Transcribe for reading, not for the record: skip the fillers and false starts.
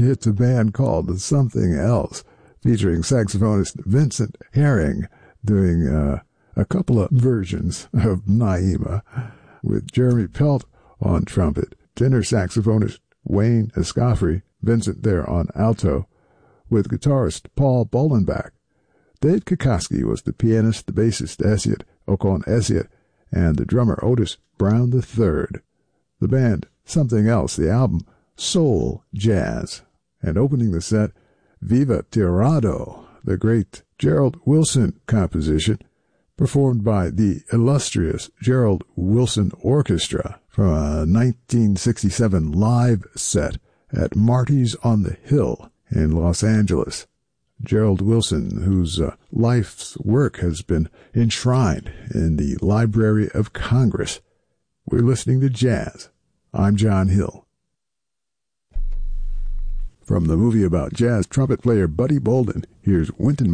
It's a band called Something Else, featuring saxophonist Vincent Herring doing a couple of versions of Naima, with Jeremy Pelt on trumpet, tenor saxophonist Wayne Escoffery, Vincent there on alto, with guitarist Paul Bolenbach. Dave Kukoski was the pianist, the bassist Esiet Okon Esiet, and the drummer Otis Brown III. The band, Something Else, the album, Soul Jazz. And opening the set, Viva Tirado, the great Gerald Wilson composition, performed by the illustrious Gerald Wilson Orchestra from a 1967 live set at Marty's on the Hill in Los Angeles. Gerald Wilson, whose life's work has been enshrined in the Library of Congress. We're listening to jazz. I'm John Hill. From the movie about jazz trumpet player Buddy Bolden, here's Wynton